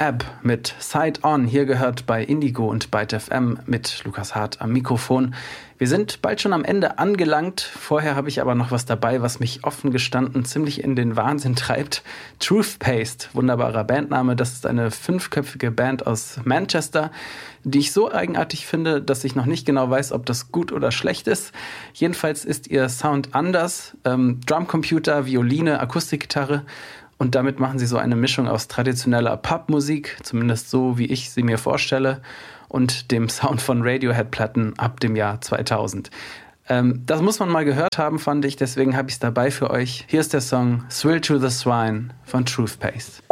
Ab mit Side On, hier gehört bei Indigo und Byte FM mit Lukas Hart am Mikrofon. Wir sind bald schon am Ende angelangt. Vorher habe ich aber noch was dabei, was mich offen gestanden ziemlich in den Wahnsinn treibt. Truth Paste, wunderbarer Bandname. Das ist eine 5-köpfige Band aus Manchester, die ich so eigenartig finde, dass ich noch nicht genau weiß, ob das gut oder schlecht ist. Jedenfalls ist ihr Sound anders. Drumcomputer, Violine, Akustikgitarre. Und damit machen sie so eine Mischung aus traditioneller Pubmusik, zumindest so, wie ich sie mir vorstelle, und dem Sound von Radiohead-Platten ab dem Jahr 2000. Das muss man mal gehört haben, fand ich, deswegen habe ich es dabei für euch. Hier ist der Song Thrill to the Swine von Truth Paste.